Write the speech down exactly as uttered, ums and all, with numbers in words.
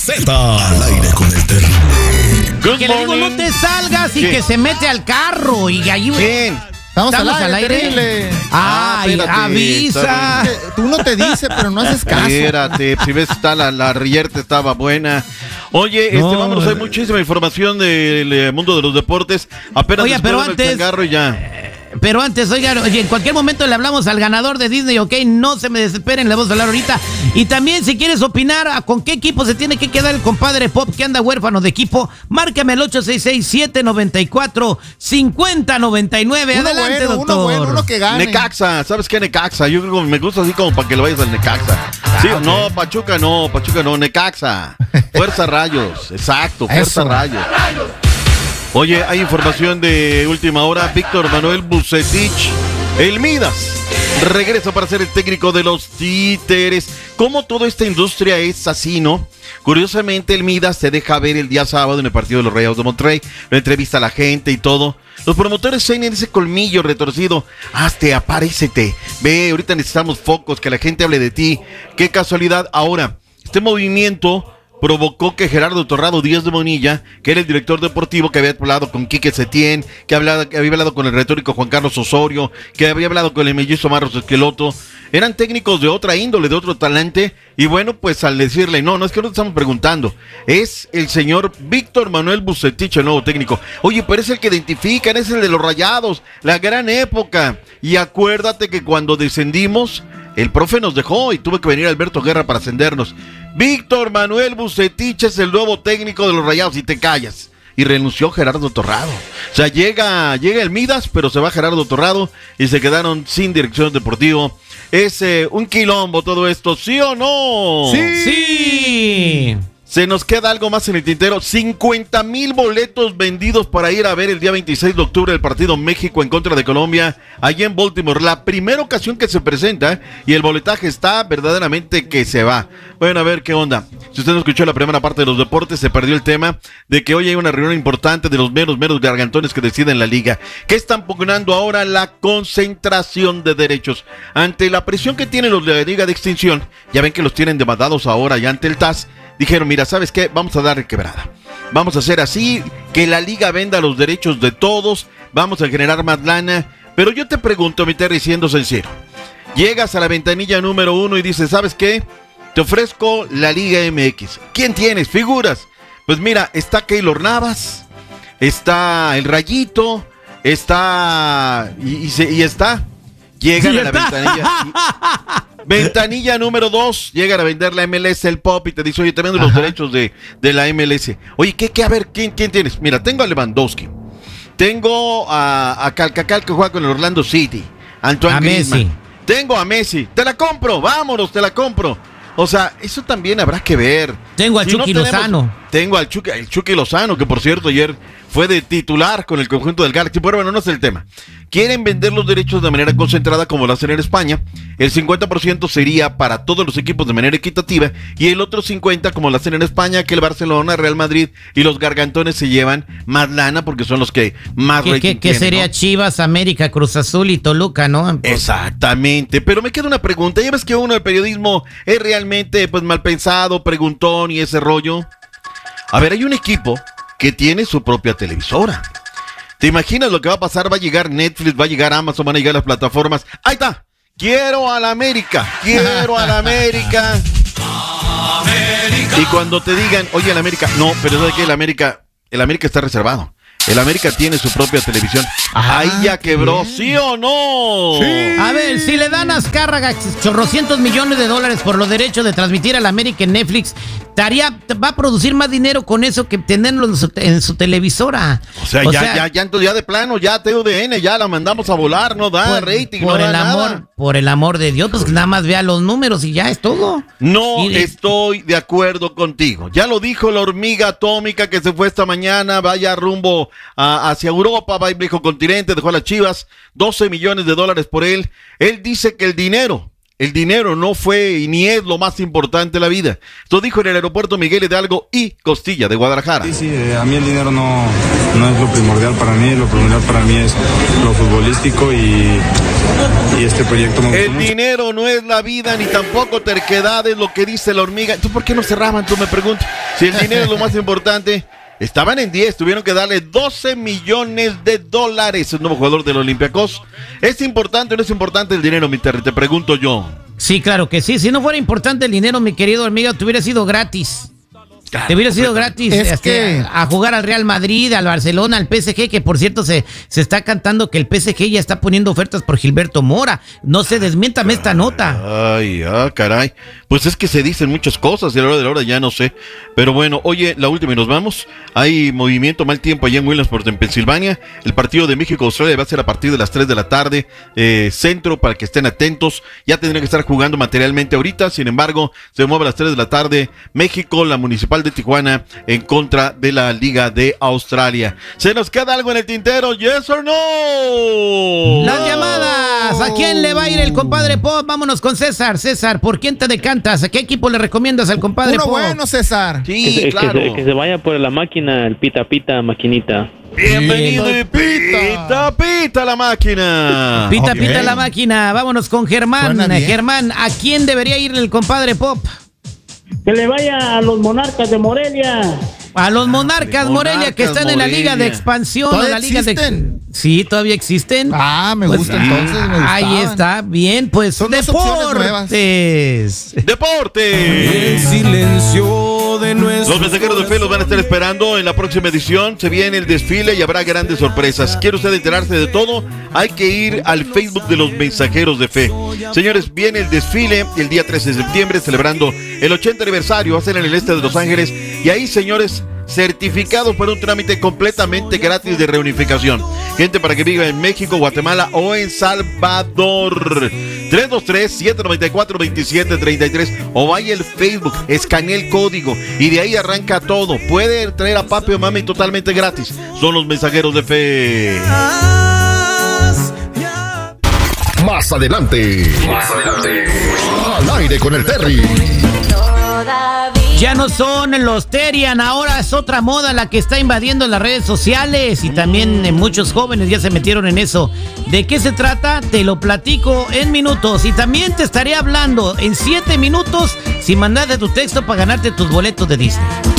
Z al aire con el terrible. Good que morning. Le digo, no te salgas y ¿Qué? Que se mete al carro y allí. ¿Quién? Estamos, Estamos al aire. Terrible. Ay, ah, avisa. Tú no te dices, pero no haces caso. Espérate, si ves, está la, la rierta estaba buena. Oye, no, este, vámonos, hay muchísima información del mundo de los deportes. Apenas Oye, pero antes, el y ya. Pero antes, oigan, oye, en cualquier momento le hablamos al ganador de Disney, ok, no se me desesperen, le vamos a hablar ahorita. Y también, si quieres opinar a con qué equipo se tiene que quedar el compadre Pop que anda huérfano de equipo, márcame el ocho seis seis, siete nueve cuatro, cinco cero nueve nueve. Uno Adelante, bueno, doctor. Uno bueno, uno que gane. Necaxa, ¿sabes qué? Necaxa, yo creo que me gusta así como para que lo vayas al Necaxa. Sí, ah, okay. No, Pachuca no, Pachuca no, Necaxa. Fuerza Rayos, exacto, Fuerza Eso. Rayos. Oye, hay información de última hora. Víctor Manuel Vucetich, el Midas, regresa para ser el técnico de los Títeres. Como toda esta industria es así, ¿no? Curiosamente, el Midas se deja ver el día sábado en el partido de los Rayados de Monterrey. Lo entrevista a la gente y todo. Los promotores tienen ese colmillo retorcido. Hazte, aparécete. Ve, ahorita necesitamos focos, que la gente hable de ti. Qué casualidad. Ahora, este movimiento provocó que Gerardo Torrado Díaz de Bonilla, que era el director deportivo, que había hablado con Quique Setién, que, hablaba, que había hablado con el retórico Juan Carlos Osorio, que había hablado con el mellizo Marros Esqueloto, eran técnicos de otra índole, de otro talante, y bueno, pues al decirle, no, no es que no te estamos preguntando, es el señor Víctor Manuel Vucetich, el nuevo técnico. Oye, pero es el que identifican, es el de los Rayados, la gran época, y acuérdate que cuando descendimos, el profe nos dejó y tuvo que venir Alberto Guerra para ascendernos. Víctor Manuel Vucetich es el nuevo técnico de los Rayados y te callas. Y renunció Gerardo Torrado. O sea, llega, llega el Midas, pero se va Gerardo Torrado y se quedaron sin dirección deportivo. Es eh, un quilombo todo esto, ¿sí o no? ¡Sí! ¡Sí! Se nos queda algo más en el tintero. cincuenta mil boletos vendidos para ir a ver el día veintiséis de octubre el partido México en contra de Colombia, allá en Baltimore. La primera ocasión que se presenta y el boletaje está verdaderamente que se va. Bueno, a ver qué onda. Si usted no escuchó la primera parte de los deportes, se perdió el tema de que hoy hay una reunión importante de los meros, meros gargantones que deciden la liga. ¿Qué están pugnando ahora? La concentración de derechos. Ante la presión que tienen los de la liga de extinción, ya ven que los tienen demandados ahora ya ante el T A S, dijeron, mira, ¿sabes qué? Vamos a darle quebrada. Vamos a hacer así, que la liga venda los derechos de todos, vamos a generar más lana. Pero yo te pregunto, mi Terry, siendo sincero, llegas a la ventanilla número uno y dices, ¿sabes qué? Te ofrezco la Liga M X. ¿Quién tienes? Figuras. Pues mira, está Keylor Navas, está el Rayito, está... Y, y, se, y está... Llegan sí, a la está. ventanilla... Y, ventanilla número dos, llegan a vender la M L S, el Pop, y te dice, oye, te vendo los derechos de, de la M L S. Oye, ¿qué, qué? A ver, ¿quién, quién tienes? Mira, tengo a Lewandowski, tengo a, a Calcacal que juega con el Orlando City, Antoine a Griezmann, Messi. Tengo a Messi, te la compro, vámonos, te la compro. O sea, eso también habrá que ver. Tengo al si Chucky no tenemos, Lozano. Tengo al Chucky, el Chucky Lozano, que por cierto ayer fue de titular con el conjunto del Galaxy. Pero bueno, no es el tema. Quieren vender los derechos de manera concentrada como lo hacen en España. El cincuenta por ciento sería para todos los equipos de manera equitativa y el otro cincuenta por ciento como lo hacen en España, que el Barcelona, Real Madrid y los gargantones se llevan más lana porque son los que más rating tienen. ¿Qué sería, ¿no? Chivas, América, Cruz Azul y Toluca, ¿no? Exactamente, pero me queda una pregunta. Ya ves que uno del periodismo es realmente pues mal pensado, preguntón y ese rollo. A ver, hay un equipo que tiene su propia televisora. ¿Te imaginas lo que va a pasar? Va a llegar Netflix, va a llegar Amazon, van a llegar las plataformas. ¡Ahí está! ¡Quiero a la América! ¡Quiero a la América! América. Y cuando te digan, oye, el América, no, pero ¿sabes qué? El América, el América está reservado. El América tiene su propia televisión. Ajá, ahí ya quebró, bien. ¿Sí o no? Sí. A ver, si le dan a Azcárraga chorrocientos millones de dólares por los derechos de transmitir al América en Netflix, Taría, va a producir más dinero con eso que tenerlo en su, en su televisora. O sea, o ya, sea ya, ya, entonces ya de plano, ya T U D N, ya la mandamos a volar, no da por, rating, por no el da amor, nada. Por el amor de Dios, pues nada más vea los números y ya es todo. No de... estoy de acuerdo contigo. Ya lo dijo la hormiga atómica que se fue esta mañana, vaya rumbo a, hacia Europa, va al viejo continente, dejó a las Chivas, doce millones de dólares por él. Él dice que el dinero el dinero no fue y ni es lo más importante de la vida. Esto dijo en el aeropuerto Miguel Hidalgo y Costilla de Guadalajara. Sí, sí, eh, a mí el dinero no, no es lo primordial para mí, lo primordial para mí es lo futbolístico y, y este proyecto me gusta El mucho. dinero no es la vida ni tampoco terquedad, es lo que dice la hormiga. ¿Tú por qué no cerraban? Tú me preguntas. Si el dinero es lo más importante. Estaban en diez, tuvieron que darle doce millones de dólares al nuevo jugador del Olympiacos. ¿Es importante o no es importante el dinero, mi Terry? Te pregunto yo. Sí, claro que sí. Si no fuera importante el dinero, mi querido amigo, te hubiera sido gratis. Claro, te hubiera sido gratis Es este, que- a, a jugar al Real Madrid, al Barcelona, al P S G, que por cierto se, se está cantando que el P S G ya está poniendo ofertas por Gilberto Mora. No se desmiéntame esta nota. Ay, ah, caray. Pues es que se dicen muchas cosas y a la hora de la hora ya no sé. Pero bueno, oye, la última y nos vamos. Hay movimiento, mal tiempo allá en Williamsport, en Pensilvania. El partido de México-Australia va a ser a partir de las tres de la tarde, eh, centro, para que estén atentos. Ya tendrían que estar jugando materialmente ahorita. Sin embargo, se mueve a las tres de la tarde. México, la Municipal de Tijuana, en contra de la Liga de Australia. ¿Se nos queda algo en el tintero? ¿Yes or no? Las llamadas. ¿A quién le va a ir el compadre Pop? Vámonos con César. César, ¿por quién te decantas? ¿A qué equipo le recomiendas al compadre Uno Pop? bueno, César. Sí, Que, se- claro. que, se, que se vaya por la máquina, el pita pita maquinita. Bienvenido y pita, pita la máquina. Pita, Ok. pita la máquina. Vámonos con Germán. Suena bien. Germán, ¿a quién debería ir el compadre Pop? Que le vaya a los Monarcas de Morelia. A los Monarcas Monarcas Morelia, que están en la Liga de Morelia. Expansión. ¿Todavía la Liga existen? De... Sí, todavía existen. Ah, me Pues, gusta ah, entonces. Me ahí gustaban. está, bien, pues Son dos opciones nuevas. deportes. Deporte. silencio de nuestro. Los mensajeros de fe los van a estar esperando en la próxima edición. Se viene el desfile y habrá grandes sorpresas. ¿Quiere usted enterarse de todo? Hay que ir al Facebook de los mensajeros de fe. Señores, viene el desfile el día trece de septiembre, celebrando el ochenta aniversario. Va a ser en el este de Los Ángeles. Y ahí, señores, certificados para un trámite completamente gratis de reunificación. Gente para que viva en México, Guatemala o en Salvador. tres dos tres, siete nueve cuatro, dos siete tres tres o vaya al Facebook, escanee el código y de ahí arranca todo. Puede traer a papi o mami totalmente gratis. Son los mensajeros de fe. Más adelante. Más adelante. Al aire con el Terry. Ya no son los Terian, ahora es otra moda la que está invadiendo las redes sociales y también eh, muchos jóvenes ya se metieron en eso. ¿De qué se trata? Te lo platico en minutos y también te estaré hablando en siete minutos si mandaste tu texto para ganarte tus boletos de Disney.